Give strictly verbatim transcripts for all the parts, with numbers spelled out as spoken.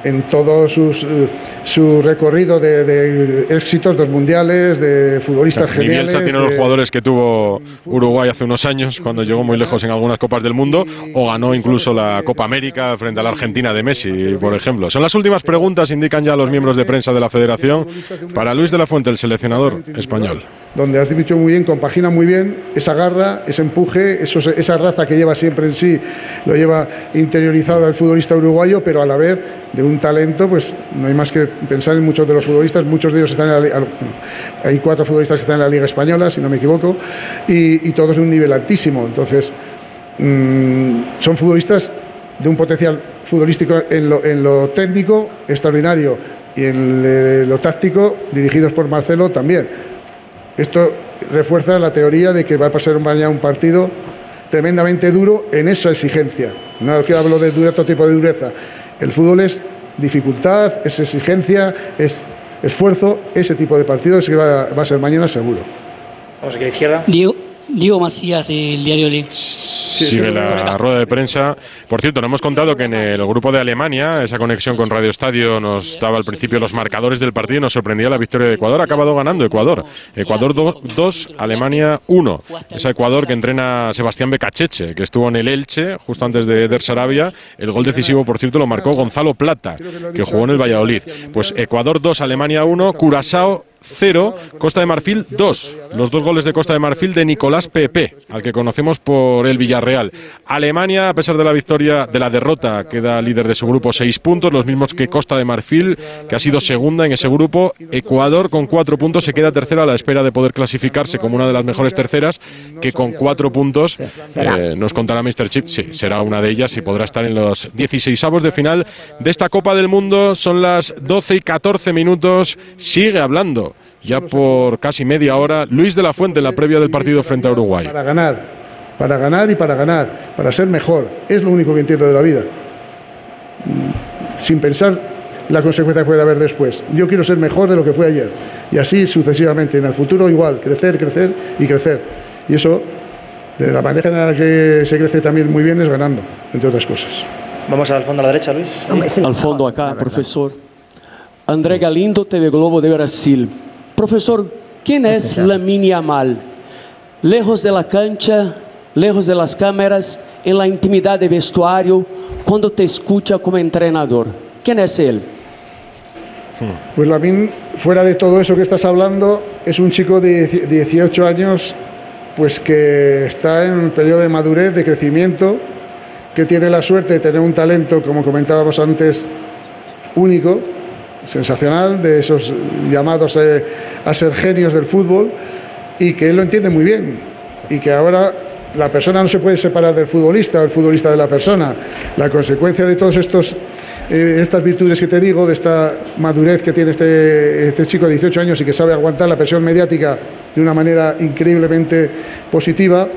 en todo sus, su recorrido de, de éxitos, dos mundiales, de futbolistas o sea, geniales. Bielsa tiene de... los jugadores que tuvo Uruguay hace unos años, cuando llegó muy lejos en algunas Copas del Mundo, o ganó incluso la Copa América frente a la Argentina de Messi, por ejemplo. Son las últimas preguntas, indican ya los miembros de prensa de la Federación, para Luis de la Fuente, el seleccionador español. Donde has dicho muy bien, compagina muy bien esa garra, ese empuje, esos, esa raza que lleva siempre en sí, lo lleva interiorizado el futbolista uruguayo, pero a la vez de un talento, pues no hay más que pensar en muchos de los futbolistas, muchos de ellos están en la, hay cuatro futbolistas que están en la Liga Española, si no me equivoco, y, y todos de un nivel altísimo. Entonces, mmm, son futbolistas de un potencial futbolístico en lo, en lo técnico extraordinario y en eh, lo táctico, dirigidos por Marcelo, también. Esto refuerza la teoría de que va a pasar mañana un partido tremendamente duro en esa exigencia. No es que hablo de dura, otro tipo de dureza. El fútbol es dificultad, es exigencia, es esfuerzo. Ese tipo de partido es que va, va a ser mañana seguro. Vamos aquí a la izquierda. Diego, Diego Macías, del diario Le. Sigue la rueda de prensa. Por cierto, nos hemos contado que en el grupo de Alemania, esa conexión con Radio Estadio nos daba al principio los marcadores del partido y nos sorprendía la victoria de Ecuador. Ha acabado ganando Ecuador. Ecuador dos, Alemania uno. Esa Ecuador que entrena Sebastián Becacheche, que estuvo en el Elche justo antes de Eder Sarabia. El gol decisivo, por cierto, lo marcó Gonzalo Plata, que jugó en el Valladolid. Pues Ecuador dos, Alemania uno, Curazao cero, Costa de Marfil dos. Los dos goles de Costa de Marfil de Nicolás Pepe, al que conocemos por el Villarreal. Alemania, a pesar de la victoria, de la derrota, queda líder de su grupo, seis puntos, los mismos que Costa de Marfil, que ha sido segunda en ese grupo. Ecuador, con cuatro puntos, se queda tercera a la espera de poder clasificarse como una de las mejores terceras, que con cuatro puntos, eh, nos contará míster Chip, sí, será una de ellas y podrá estar en los dieciseisavos de final de esta Copa del Mundo. Son las doce y catorce minutos, sigue hablando ya por casi media hora Luis de la Fuente en la previa del partido frente a Uruguay. Para ganar, para ganar y para ganar, para ser mejor, es lo único que entiendo de la vida. Sin pensar la consecuencia que puede haber después. Yo quiero ser mejor de lo que fue ayer. Y así sucesivamente. En el futuro igual, crecer, crecer y crecer. Y eso, de la manera en la que se crece también muy bien, es ganando, entre otras cosas. Vamos al fondo a la derecha, Luis. Al fondo acá, profesor. André Galindo, T V Globo de Brasil. Profesor, ¿quién es Lamine Yamal? Lejos de la cancha, lejos de las cámaras, en la intimidad de vestuario, cuando te escucha como entrenador. ¿Quién es él? Pues Lamine, fuera de todo eso que estás hablando, es un chico de dieciocho años, pues que está en un periodo de madurez, de crecimiento, que tiene la suerte de tener un talento, como comentábamos antes, único, sensacional, de esos llamados eh, a ser genios del fútbol, y que él lo entiende muy bien, y que ahora la persona no se puede separar del futbolista o el futbolista de la persona. La consecuencia de todos estos eh, estas virtudes que te digo, de esta madurez que tiene este, este chico de dieciocho años y que sabe aguantar la presión mediática de una manera increíblemente positiva,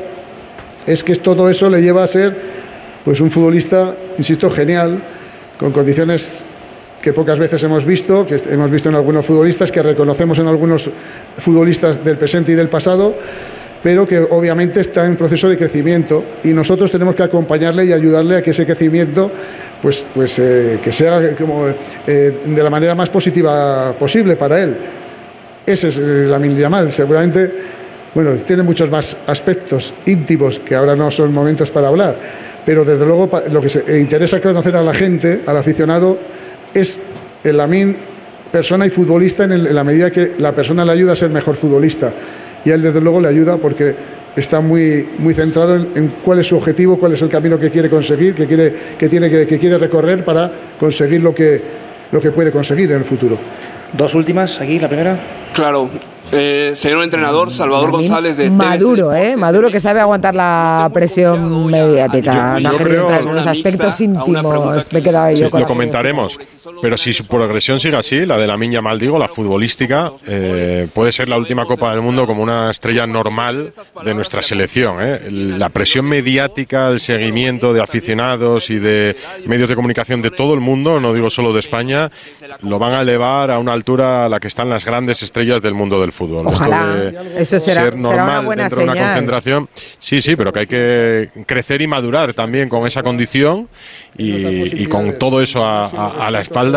es que todo eso le lleva a ser pues un futbolista, insisto, genial, con condiciones que pocas veces hemos visto, que hemos visto en algunos futbolistas, que reconocemos en algunos futbolistas del presente y del pasado, pero que obviamente está en proceso de crecimiento y nosotros tenemos que acompañarle y ayudarle a que ese crecimiento pues, pues, eh, que sea como, eh, de la manera más positiva posible para él. Ese es Lamine Yamal. Seguramente, bueno, tiene muchos más aspectos íntimos que ahora no son momentos para hablar, pero desde luego lo que se interesa conocer a la gente, al aficionado, es el Lamine persona y futbolista en, el, en la medida que la persona le ayuda a ser mejor futbolista. Y a él desde luego le ayuda porque está muy, muy centrado en, en cuál es su objetivo, cuál es el camino que quiere conseguir, que quiere, que tiene, que, que quiere recorrer para conseguir lo que, lo que puede conseguir en el futuro. Dos últimas, aquí, la primera. Claro. Eh, señor entrenador, Salvador González de Maduro, ¿eh? Maduro, que sabe aguantar la presión mediática. No queréis entrar en los aspectos íntimos. Me he quedado yo sí, con lo comentaremos. Pero si su progresión sigue así, la de Lamine Yamal, digo, la futbolística, eh, puede ser la última Copa del Mundo como una estrella normal de nuestra selección. ¿eh? La presión mediática, el seguimiento de aficionados y de medios de comunicación de todo el mundo, no digo solo de España, lo van a elevar a una altura a la que están las grandes estrellas del mundo del fútbol. Fútbol. Ojalá, eso será, ser normal será una buena dentro señal. De una concentración. Sí, sí, pero que hay que crecer y madurar también con esa condición y, y con todo eso a, a, a la espalda.